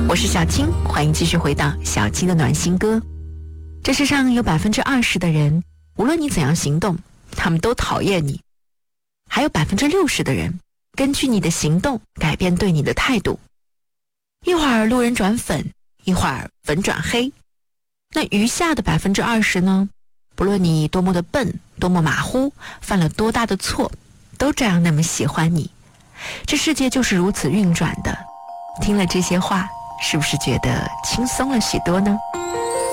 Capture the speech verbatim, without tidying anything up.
我是小青，欢迎继续回到小青的暖心歌。这世上有百分之二十的人，无论你怎样行动，他们都讨厌你；还有百分之六十的人，根据你的行动改变对你的态度。一会儿路人转粉，一会儿粉转黑。那余下的百分之二十呢？不论你多么的笨，多么马虎，犯了多大的错，都这样那么喜欢你。这世界就是如此运转的。听了这些话，是不是觉得轻松了许多呢？